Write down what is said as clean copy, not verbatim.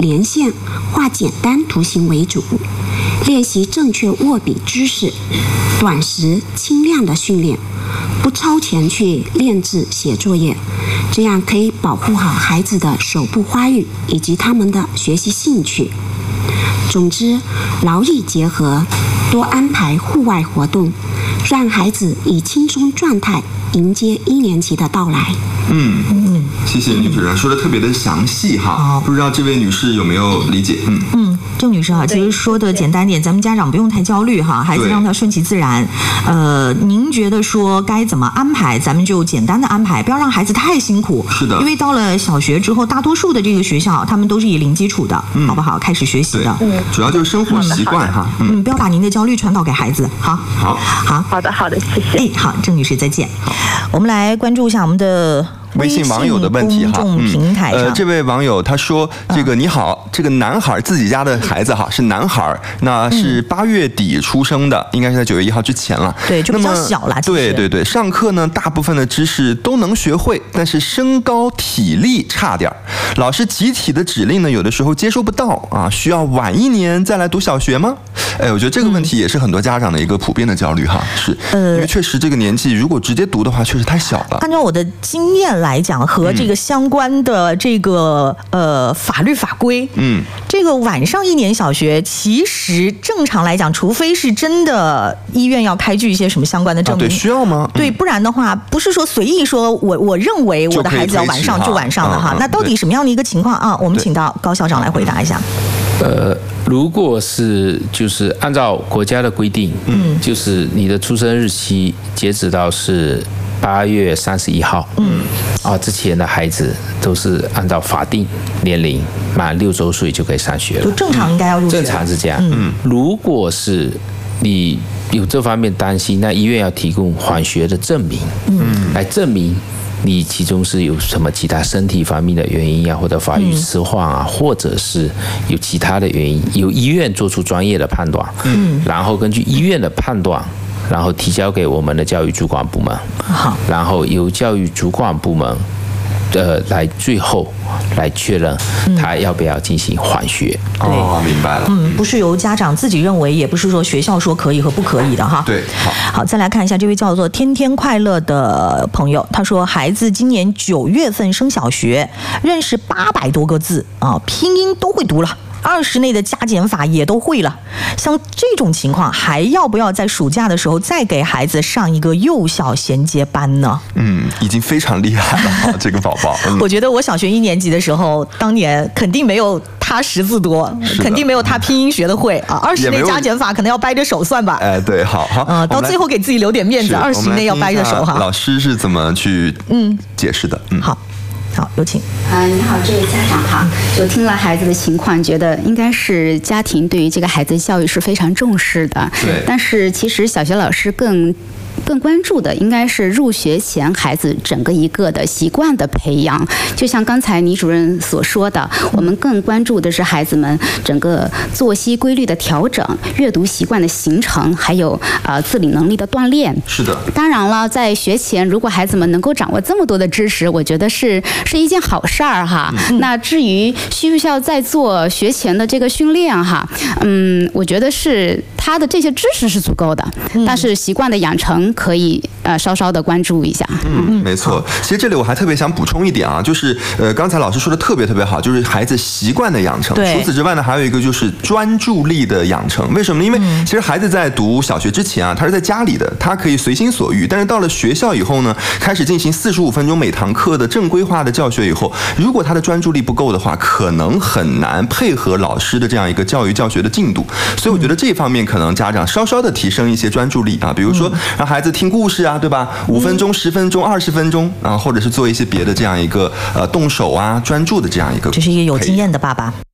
连线、画简单图形为主，练习正确握笔姿势，短时轻量的训练，不超前去练字写作业，这样可以保护好孩子的手部发育以及他们的学习兴趣。总之，劳逸结合，多安排户外活动，让孩子以轻松状态迎接1年级的到来。 谢谢女主任说的特别的详细哈，不知道这位女士有没有理解？ 郑女士啊，其实说的简单点，咱们家长不用太焦虑哈，孩子让他顺其自然。您觉得说该怎么安排，咱们就简单的安排，不要让孩子太辛苦。 是的， 因为到了小学之后，大多数的这个学校，他们都是以零基础的，好不好？开始学习的。 主要就是生活习惯哈。 不要把您的焦虑传导给孩子。 好的，谢谢。 好，郑女士再见。我们来关注一下我们的微信网友的问题哈， 公众平台上， 这位网友他说：“这个你好，这个男孩自己家的孩子哈是男孩，那是8月底出生的，应该是在9月1号之前了。 对，就比较小了。 对，上课呢大部分的知识都能学会，但是身高体力差点，老师集体的指令呢有的时候接收不到啊，需要晚1年再来读小学吗？我觉得这个问题也是很多家长的一个普遍的焦虑哈，是，因为确实这个年纪如果直接读的话，确实太小了。 按照我的经验来讲，和这个相关的这个法律法规，这个晚上1年小学，其实正常来讲，除非是真的医院要开具一些什么相关的证明， 对，需要吗？ 对，不然的话，不是说随意说我认为我的孩子要晚上就晚上的哈。那到底什么样的一个情况啊？我们请到高校长来回答一下。 如果是就是按照国家的规定，就是你的出生日期截止到是8月31号，之前的孩子都是按照法定年龄满6周岁就可以上学了， 就正常应该要入学， 正常是这样。如果是你有这方面担心，那医院要提供缓学的证明，来证明你其中是有什么其他身体方面的原因啊，或者发育迟缓啊，或者是有其他的原因，由医院做出专业的判断，然后根据医院的判断，然后提交给我们的教育主管部门，然后由教育主管部门来最后来确认他要不要进行缓学。 明白了。 不是由家长自己认为，也不是说学校说可以和不可以的哈。 对， 好，再来看一下这位叫做天天快乐的朋友，他说孩子今年9月份升小学，认识800多个字啊，拼音都会读了。20内的加减法也都会了，像这种情况，还要不要在暑假的时候再给孩子上一个幼小衔接班呢？ 已经非常厉害了，这个宝宝。 我觉得我小学1年级的时候，当年肯定没有他识字多，肯定没有他拼音学得会啊。20内加减法可能要掰着手算吧。 对，好， 到最后给自己留点面子，20内要掰着手哈。 老师是怎么去解释的？ 好，有请。 你好，这位家长哈，就听了孩子的情况，觉得应该是家庭对于这个孩子教育是非常重视的。 对。 但是其实小学老师更关注的应该是入学前孩子整个一个的习惯的培养。就像刚才倪主任所说的，我们更关注的是孩子们整个作息规律的调整、阅读习惯的形成，还有自理能力的锻炼。 是的。 当然了，在学前，如果孩子们能够掌握这么多的知识，我觉得是一件好事儿哈。那至于需不需要再做学前的这个训练哈，我觉得是他的这些知识是足够的，但是习惯的养成可以稍稍的关注一下。 没错。其实这里我还特别想补充一点啊，就是刚才老师说的特别好，就是孩子习惯的养成。除此之外呢，还有一个就是专注力的养成。为什么呢？因为其实孩子在读小学之前啊，他是在家里的，他可以随心所欲。但是到了学校以后呢，开始进行45分钟每堂课的正规化的教学以后，如果他的专注力不够的话，可能很难配合老师的这样一个教育教学的进度。所以我觉得这方面可能家长稍稍的提升一些专注力啊，比如说让孩子听故事啊，对吧？5分钟、10分钟、20分钟啊，或者是做一些别的这样一个动手啊、专注的这样一个。 这是一个有经验的爸爸。